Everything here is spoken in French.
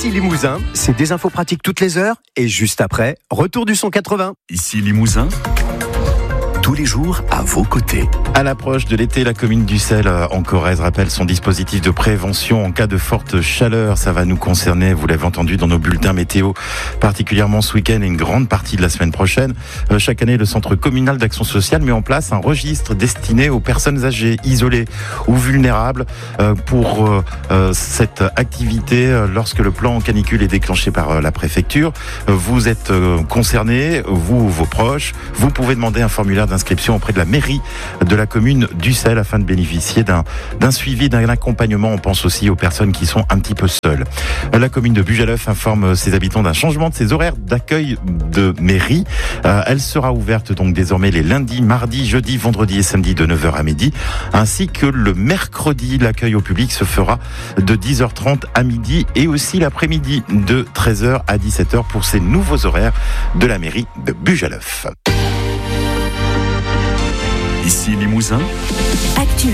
Ici Limousin, c'est des infos pratiques toutes les heures et juste après, retour du son 80. Ici Limousin, tous les jours à vos côtés. À l'approche de l'été, la commune d'Ussel en Corrèze rappelle son dispositif de prévention en cas de forte chaleur. Ça va nous concerner, vous l'avez entendu dans nos bulletins météo, particulièrement ce week-end et une grande partie de la semaine prochaine. Chaque année, le Centre communal d'action sociale met en place un registre destiné aux personnes âgées, isolées ou vulnérables. Pour cette activité, lorsque le plan canicule est déclenché par la préfecture, vous êtes concernés, vous ou vos proches, vous pouvez demander un formulaire d'inscription auprès de la mairie de la commune d'Ussel afin de bénéficier d'un suivi, d'un accompagnement. On pense aussi aux personnes qui sont un petit peu seules. La commune de Bugaleuf informe ses habitants d'un changement de ses horaires d'accueil de mairie. Elle sera ouverte donc désormais les lundis, mardis, jeudis, vendredis et samedis de 9h à midi, ainsi que le mercredi. L'accueil au public se fera de 10h30 à midi et aussi l'après-midi de 13h à 17h pour ces nouveaux horaires de la mairie de Bugaleuf. Ici Limousin, Actu